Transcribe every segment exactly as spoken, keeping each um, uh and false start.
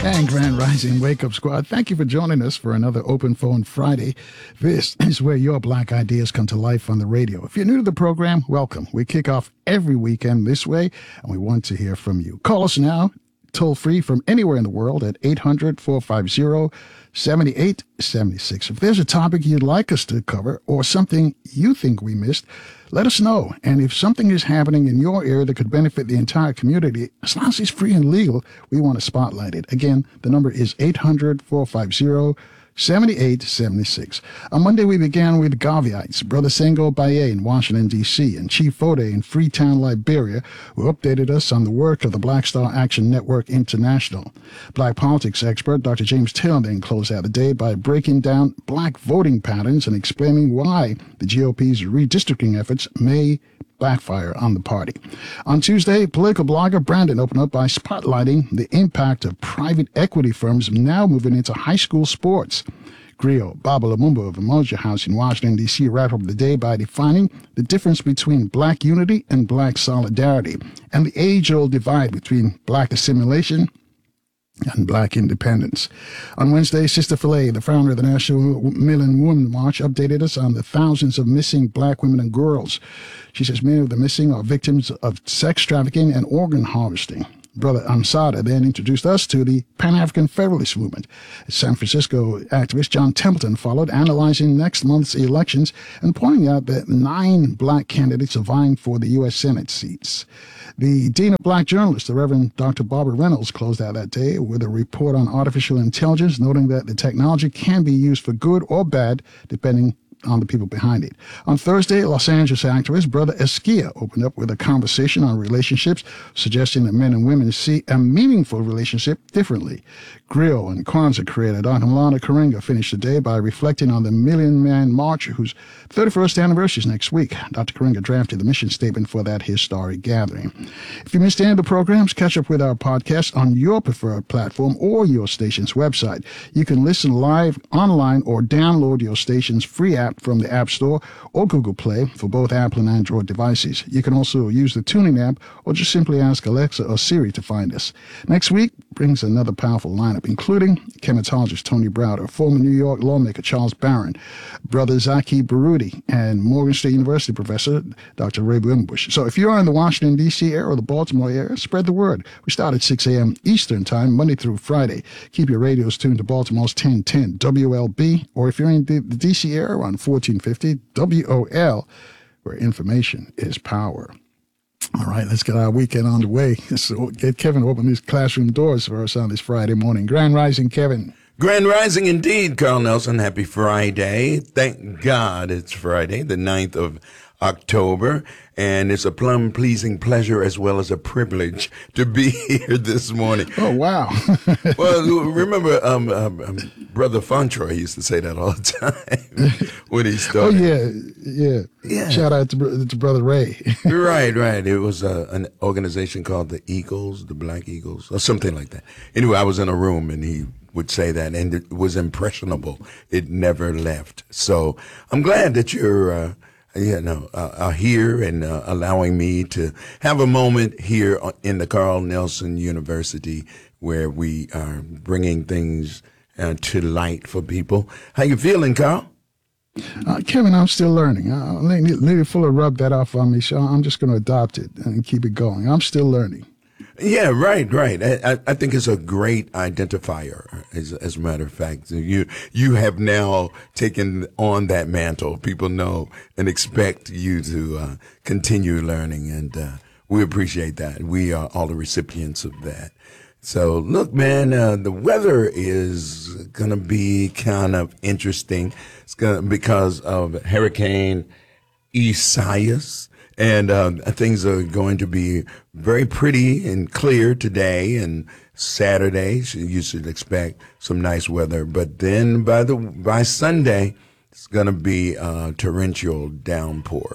And Grand Rising Wake Up Squad, thank you for joining us for another Open Phone Friday. This is where your black ideas come to life on the radio. If you're new to the program, welcome. We kick off every weekend this way, and we want to hear from you. Call us now, toll free from anywhere in the world at eight hundred, four five zero, seven eight seven six. If there's a topic you'd like us to cover or something you think we missed, let us know. And if something is happening in your area that could benefit the entire community, as long as it's free and legal, we want to spotlight it. Again, the number is eight hundred, four five zero, seven eight seven six. On Monday, we began with Gaviites, Brother Sengo Baye in Washington, D C, and Chief Fode in Freetown, Liberia, who updated us on the work of the Black Star Action Network International. Black politics expert Doctor James Taylor then closed out the day by breaking down black voting patterns and explaining why the G O P's redistricting efforts may backfire on the party. On Tuesday, political blogger Brandon opened up by spotlighting the impact of private equity firms now moving into high school sports. Griot Baba Lumumba of Umoja House in Washington, D C wrapped up the day by defining the difference between black unity and black solidarity and the age-old divide between black assimilation and black independence. On Wednesday, Sister Filet, the founder of the National Men and Women March, updated us on the thousands of missing black women and girls. She says many of the missing are victims of sex trafficking and organ harvesting. Brother Amsada then introduced us to the Pan-African Federalist Movement. San Francisco activist John Templeton followed, analyzing next month's elections and pointing out that nine black candidates are vying for the U S Senate seats. The Dean of Black Journalists, the Reverend Doctor Barbara Reynolds, closed out that day with a report on artificial intelligence, noting that the technology can be used for good or bad, depending on the people behind it. On Thursday, Los Angeles activist Brother Esquia opened up with a conversation on relationships, suggesting that men and women see a meaningful relationship differently. Griot and Kwanzaa creator Doctor Milana Karenga finished the day by reflecting on the Million Man March, whose thirty-first anniversary is next week. Doctor Karenga drafted the mission statement for that historic gathering. If you missed any of the programs, catch up with our podcast on your preferred platform or your station's website. You can listen live online or download your station's free app from the App Store or Google Play for both Apple and Android devices. You can also use the TuneIn app or just simply ask Alexa or Siri to find us. Next week brings another powerful lineup, including chematologist Tony Browder, former New York lawmaker Charles Barron, Brother Zaki Barudi, and Morgan State University professor Doctor Ray Wimbush. So if you're in the Washington, D C area or the Baltimore area, spread the word. We start at six a.m. Eastern Time, Monday through Friday. Keep your radios tuned to Baltimore's ten ten W L B, or if you're in the, the D C area, on fourteen fifty W O L, where information is power. All right, let's get our weekend on the way. Let's get Kevin to open these classroom doors for us on this Friday morning. Grand Rising, Kevin. Grand Rising indeed, Carl Nelson. Happy Friday. Thank God it's Friday, the ninth of October, and it's a plum-pleasing pleasure as well as a privilege to be here this morning. Oh, wow. Well, remember, um, um, um, Brother Fontroy used to say that all the time when he started. Oh, yeah, yeah. Yeah. Shout out to, to Brother Ray. Right, right. It was uh, an organization called the Eagles, the Black Eagles, or something like that. Anyway, I was in a room and he would say that, and it was impressionable. It never left. So I'm glad that you're uh, you know, uh, are here and uh, allowing me to have a moment here in the Carl Nelson University where we are bringing things uh, to light for people. How you feeling, Carl? Uh, Kevin, I'm still learning. Uh, Lady, Lady Fuller rubbed that off on me, so I'm just going to adopt it and keep it going. I'm still learning. Yeah, right, right. I, I think it's a great identifier. As, as a matter of fact, you you have now taken on that mantle. People know and expect you to uh, continue learning, and uh, we appreciate that. We are all the recipients of that. So, look, man, uh, the weather is gonna be kind of interesting. It's gonna because of Hurricane Isaias. And uh, things are going to be very pretty and clear today and Saturday. You should expect some nice weather. But then by the by Sunday, it's going to be uh, torrential downpour.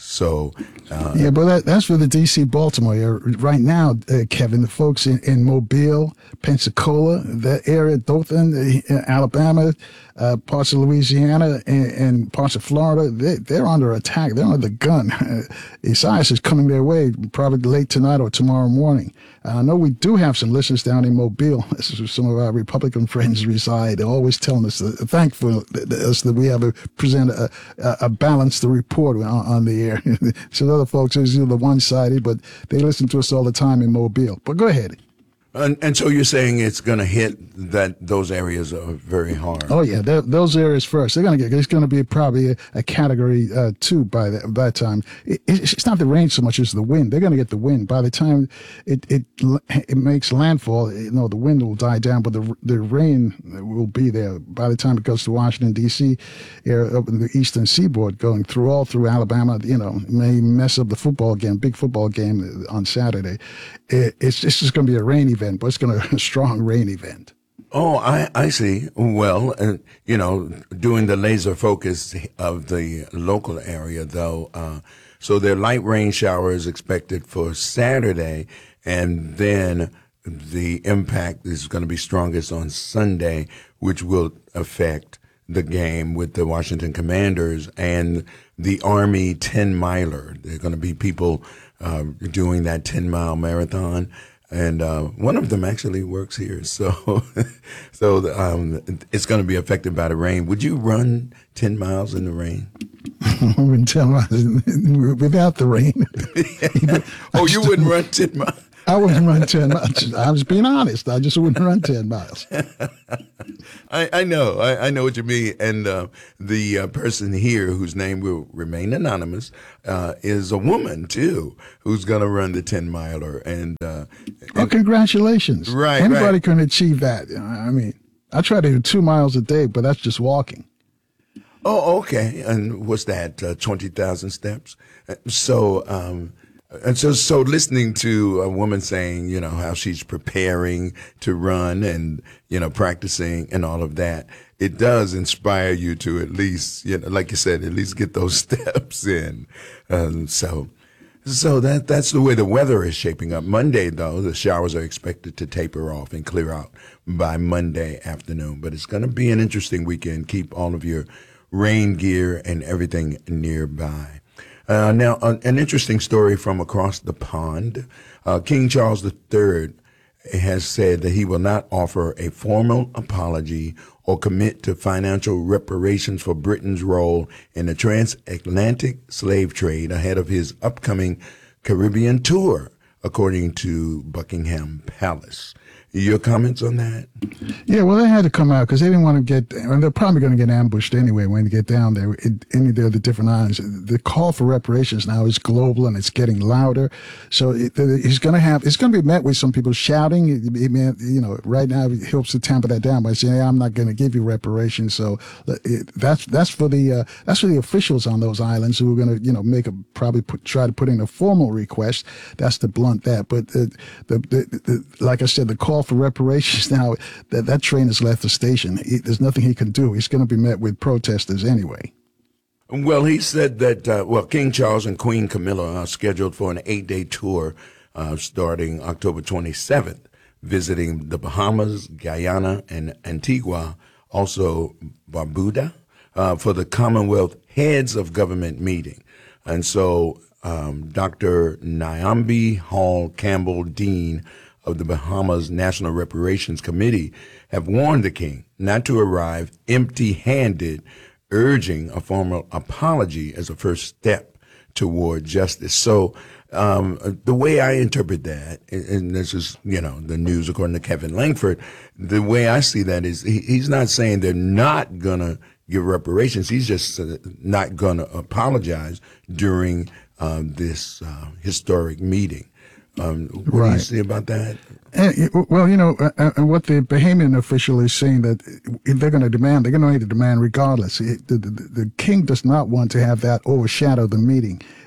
So, uh, yeah, but that, that's for the D C Baltimore area. Right now, uh, Kevin, the folks in, in Mobile, Pensacola, that area, Dothan, uh, Alabama, uh, parts of Louisiana, and, and parts of Florida, they, they're under attack. They're under the gun. Uh, Isaias is coming their way probably late tonight or tomorrow morning. Uh, I know we do have some listeners down in Mobile. This is where some of our Republican friends reside. They're always telling us, uh, thankful us that we have a, present a, a, a balanced report on, on the air. So other folks are the one-sided, but they listen to us all the time in Mobile. But go ahead. And, and so you're saying it's going to hit that those areas are very hard. Oh yeah, those areas first. They're going to get. It's going to be probably a, a category uh, two by that by that time. It, it's not the rain so much as the wind. They're going to get the wind by the time it it it makes landfall. You know, the wind will die down, but the the rain will be there by the time it goes to Washington D C area, up in the eastern seaboard, going through all through Alabama. You know, may mess up the football game, big football game on Saturday. It, it's it's just going to be a rain event, but it's going to be a strong rain event. Oh, I, I see. Well, uh, you know, doing the laser focus of the local area, though, uh, so there are light rain showers expected for Saturday, and then the impact is going to be strongest on Sunday, which will affect the game with the Washington Commanders and the Army ten-miler. There are going to be people uh, doing that ten-mile marathon. And uh, one of them actually works here, so so um, it's going to be affected by the rain. Would you run ten miles in the rain? I wouldn't tell without the rain. Oh, you wouldn't run ten miles? I wouldn't run ten miles. I was being honest. I just wouldn't run ten miles. I, I know. I, I know what you mean. And uh, the uh, person here, whose name will remain anonymous, uh, is a woman, too, who's going to run the ten-miler. And, uh, oh, congratulations. Right, Anybody right. can achieve that. I mean, I try to do two miles a day, but that's just walking. Oh, okay. And what's that, uh, twenty thousand steps? So, um, and so, so listening to a woman saying, you know, how she's preparing to run and, you know, practicing and all of that, it does inspire you to at least, you know, like you said, at least get those steps in. Um, so, so that, that's the way the weather is shaping up. Monday, though, the showers are expected to taper off and clear out by Monday afternoon, but it's going to be an interesting weekend. Keep all of your rain gear and everything nearby. Uh, now, uh, an interesting story from across the pond. Uh, King Charles the Third has said that he will not offer a formal apology or commit to financial reparations for Britain's role in the transatlantic slave trade ahead of his upcoming Caribbean tour, according to Buckingham Palace. Your comments on that? Yeah, well, they had to come out because they didn't want to get, and they're probably going to get ambushed anyway when they get down there in any of the different islands. The call for reparations now is global and it's getting louder. So it, he's going to have, it's going to be met with some people shouting. It, it, you know, right now he hopes to tamper that down by saying, hey, I'm not going to give you reparations. So it, that's that's for the uh, that's for the officials on those islands who are going to, you know, make a probably put, try to put in a formal request. That's to blunt that. But uh, the, the, the like I said, the call for reparations now, that, that train has left the station. He, there's nothing he can do. He's going to be met with protesters anyway. Well, he said that, uh, well, King Charles and Queen Camilla are scheduled for an eight-day tour uh, starting October twenty-seventh, visiting the Bahamas, Guyana, and Antigua, also Barbuda, uh, for the Commonwealth Heads of Government meeting. And so um, Doctor Nyambi Hall Campbell, Dean of the Bahamas National Reparations Committee, have warned the king not to arrive empty-handed, urging a formal apology as a first step toward justice. So um, the way I interpret that, and this is, you know, the news according to Kevin Langford, the way I see that is he, he's not saying they're not going to give reparations. He's just uh, not going to apologize during um, this uh, historic meeting. Um, what right. do you say about that? And, well, you know, uh, uh, what the Bahamian official is saying that they're going to demand, they're going to need to demand regardless. It, the, the, the king does not want to have that overshadow the meeting.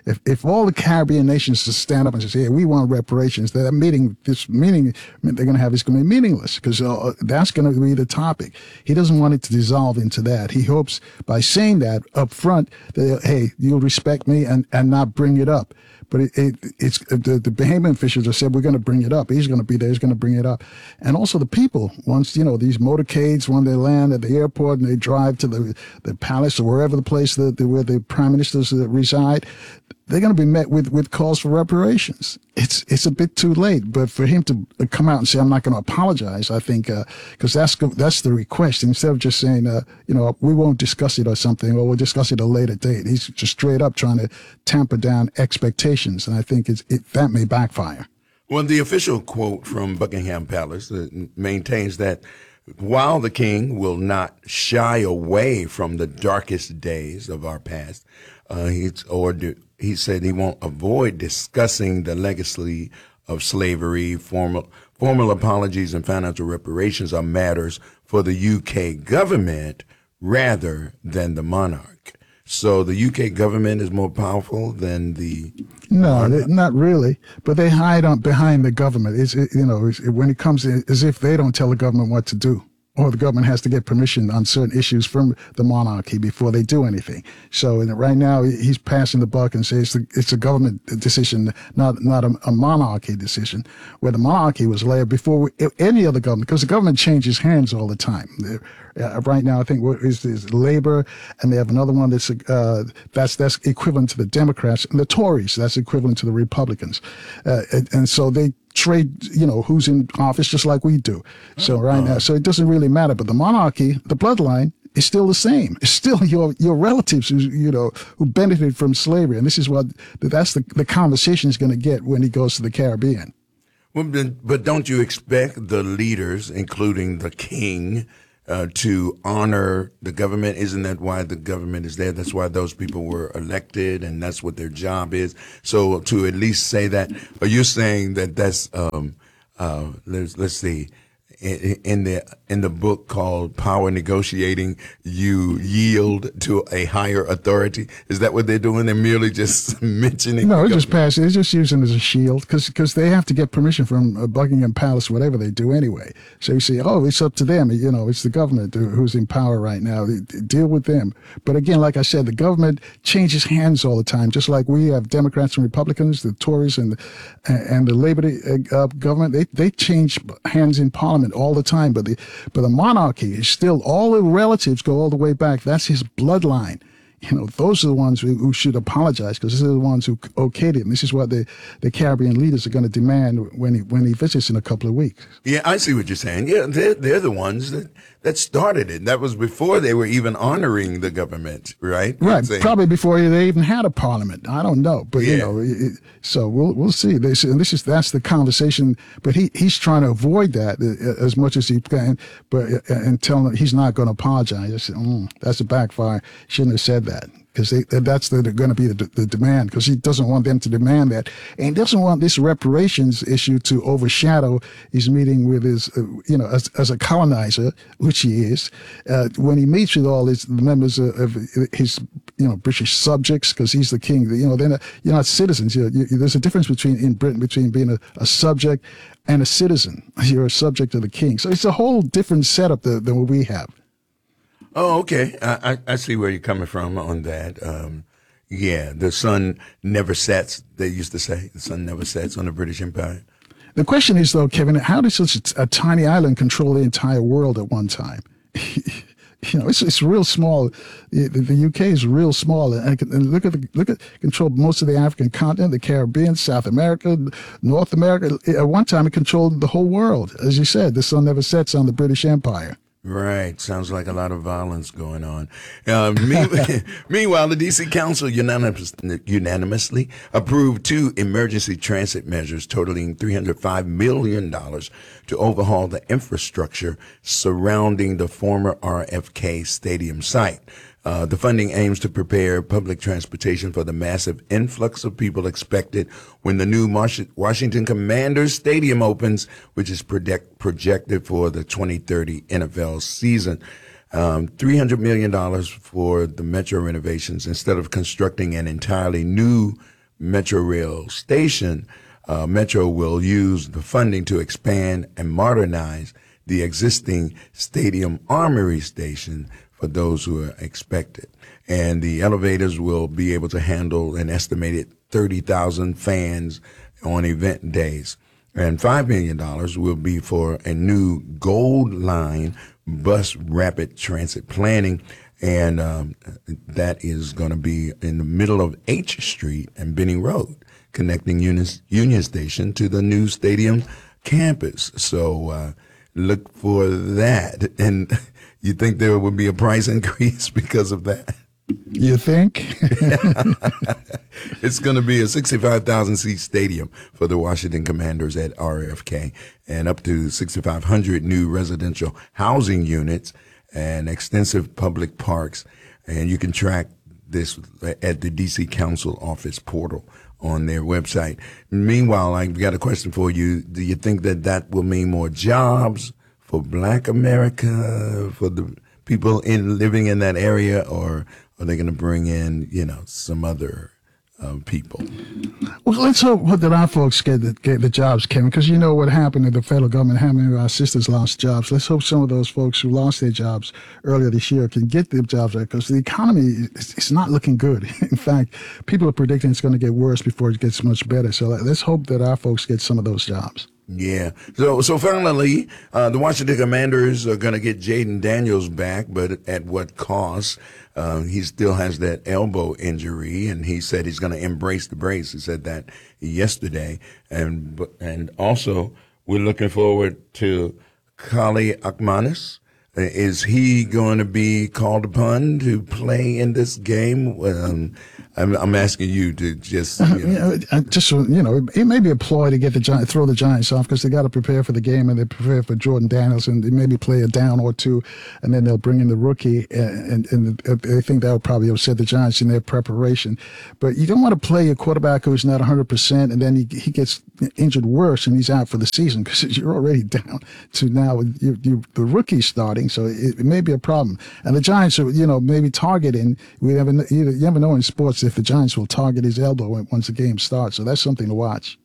If if all the Caribbean nations just stand up and say, "Hey, we want reparations," that meeting, this meeting they're going to have is going to be meaningless because uh, that's going to be the topic. He doesn't want it to dissolve into that. He hopes by saying that up front that, hey, you'll respect me and, and not bring it up. But it, it, it's the, the Bahamian officials have said, we're going to bring it up. He's going to be there. He's going to bring it up. And also the people, once, you know, these motorcades, when they land at the airport and they drive to the, the palace or wherever the place that, where the prime ministers reside, they're going to be met with, with calls for reparations. It's it's a bit too late, but for him to come out and say, I'm not going to apologize, I think, because uh, that's that's the request. Instead of just saying, uh, you know, we won't discuss it or something, or we'll discuss it at a later date. He's just straight up trying to tamper down expectations, and I think it's, it, that may backfire. Well, the official quote from Buckingham Palace uh, maintains that while the king will not shy away from the darkest days of our past, uh, he's, or do, he said he won't avoid discussing the legacy of slavery. Formal, formal apologies and financial reparations are matters for the U K government rather than the monarch. So the U K government is more powerful than the no, they, not really. But they hide on behind the government. It's it, you know it's, when it comes in, as if they don't tell the government what to do, or the government has to get permission on certain issues from the monarchy before they do anything. So and right now he's passing the buck and says it's a, it's a government decision, not not a, a monarchy decision, where the monarchy was laid before we, any other government, because the government changes hands all the time. Uh, right now, I think what is, is Labor, and they have another one that's uh, that's that's equivalent to the Democrats, and the Tories, that's equivalent to the Republicans, uh, and, and so they trade, you know, who's in office just like we do. So right now, so it doesn't really matter. But the monarchy, the bloodline, is still the same. It's still your your relatives who, you know, who benefited from slavery, and this is what that's the the conversation he's going to get when he goes to the Caribbean. Well, but don't you expect the leaders, including the king, Uh, to honor the government? Isn't that why the government is there? That's why those people were elected, and that's what their job is. So to at least say that, are you saying that that's um, uh, let's let's see, in, in the in the book called Power Negotiating, you yield to a higher authority? Is that what they're doing? They're merely just mentioning. No, it's just passing. It's just using it as a shield because because they have to get permission from uh, Buckingham Palace, whatever they do anyway. So you say, oh, it's up to them. You know, it's the government who's in power right now. Deal with them. But again, like I said, the government changes hands all the time, just like we have Democrats and Republicans, the Tories and the, and the Labor uh, government. They they change hands in Parliament all the time. But the but the monarchy is still, all the relatives go all the way back. That's his bloodline. You know, those are the ones who, who should apologize, because these are the ones who okayed it. And this is what the, the Caribbean leaders are going to demand when he when he visits in a couple of weeks. Yeah, I see what you're saying. Yeah, they're, they're the ones that, that started it. That was before they were even honoring the government, right? Right, probably before they even had a parliament. I don't know, but yeah. you know, it, so we'll we'll see. They, and this is that's the conversation. But he he's trying to avoid that as much as he can. But and tell him he's not going to apologize. I said, mm, that's a backfire. Shouldn't have said that. Because that's the, going to be the, the demand, because he doesn't want them to demand that. And he doesn't want this reparations issue to overshadow his meeting with his, uh, you know, as, as a colonizer, which he is, uh, when he meets with all his members of, of his, you know, British subjects, because he's the king. You know, they're not, you're not citizens. You're, you, there's a difference between in Britain between being a, a subject and a citizen. You're a subject of the king. So it's a whole different setup than, than what we have. Oh, okay. I, I, I see where you're coming from on that. Um, yeah, the sun never sets, they used to say. The sun never sets on the British Empire. The question is, though, Kevin, how does such a, a tiny island control the entire world at one time? You know, it's it's real small. The, the U K is real small, and, and look at the look at control most of the African continent, the Caribbean, South America, North America. At one time, it controlled the whole world. As you said, the sun never sets on the British Empire. Right. Sounds like a lot of violence going on. Uh, meanwhile, meanwhile, the D C Council unanimous, unanimously approved two emergency transit measures totaling three hundred five million dollars to overhaul the infrastructure surrounding the former R F K Stadium site. Uh, the funding aims to prepare public transportation for the massive influx of people expected when the new Marsh- Washington Commanders Stadium opens, which is project- projected for the twenty thirty N F L season. Um, three hundred million dollars for the metro renovations instead of constructing an entirely new Metro Rail station, uh, Metro will use the funding to expand and modernize the existing Stadium Armory station for those who are expected. And the elevators will be able to handle an estimated thirty thousand fans on event days. And five million dollars will be for a new Gold Line bus rapid transit planning. And um, that is going to be in the middle of H Street and Benning Road, connecting Union, Union Station to the new stadium campus. So uh, look for that. And you think there would be a price increase because of that? You think? It's going to be a sixty-five thousand seat stadium for the Washington Commanders at R F K, and up to sixty-five hundred new residential housing units and extensive public parks. And you can track this at the D C Council office portal on their website. Meanwhile, I've got a question for you. Do you think that that will mean more jobs for Black America, for the people in living in that area, or are they going to bring in, you know, some other uh, people? Well, let's hope that our folks get the, get the jobs, Kevin, because you know what happened to the federal government, how many of our sisters lost jobs. Let's hope some of those folks who lost their jobs earlier this year can get their jobs back, because the economy is it's not looking good. In fact, people are predicting it's going to get worse before it gets much better. So let's hope that our folks get some of those jobs. Yeah. So, so finally, uh, the Washington Commanders are going to get Jaden Daniels back, but at what cost? Uh, he still has that elbow injury, and he said he's going to embrace the brace. He said that yesterday. And, and also, we're looking forward to Kali Akmanis. Is he going to be called upon to play in this game? Um, I'm, I'm asking you to just, you know. You know, I just you know, it may be a ploy to get the Gi- throw the Giants off, because they got to prepare for the game, and they prepare for Jordan Daniels, and they maybe play a down or two, and then they'll bring in the rookie, and and, and they think that would probably upset the Giants in their preparation. But you don't want to play a quarterback who's not one hundred percent, and then he he gets injured worse, and he's out for the season, because you're already down to now you, you the rookie starting, so it, it may be a problem. And the Giants are, you know, maybe targeting. We never you never know in sports if the Giants will target his elbow once the game starts. So that's something to watch.